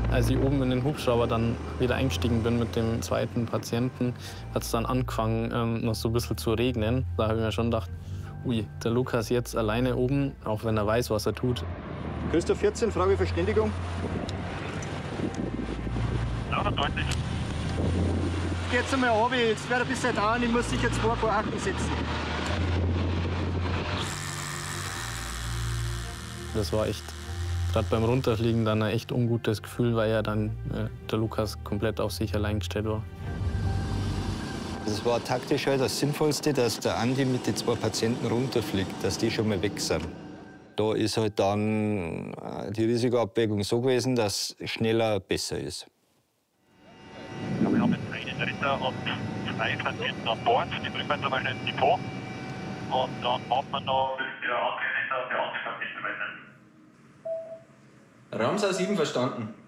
Als ich oben in den Hubschrauber dann wieder eingestiegen bin mit dem zweiten Patienten, hat es dann angefangen, noch so ein bisschen zu regnen. Da habe ich mir schon gedacht, ui, der Lukas jetzt alleine oben, auch wenn er weiß, was er tut. Christoph 14, Frage Verständigung. Lauter deutlich. Jetzt einmal runter, jetzt wird ein bisschen dauern, ich muss sicher 2 vor Akten setzen. Das war echt, gerade beim Runterfliegen, dann ein echt ungutes Gefühl, weil ja dann der Lukas komplett auf sich allein gestellt war. Es war taktisch halt das Sinnvollste, dass der Andi mit den 2 Patienten runterfliegt, dass die schon mal weg sind. Da ist halt dann die Risikoabwägung so gewesen, dass schneller besser ist. Ja, wir haben jetzt einen Ritter und 2 Patienten an Bord. Die bringen wir jetzt einmal ins Depot. Und dann machen wir noch der andere Ritter, der Anstand ist. Ramsar 7 verstanden.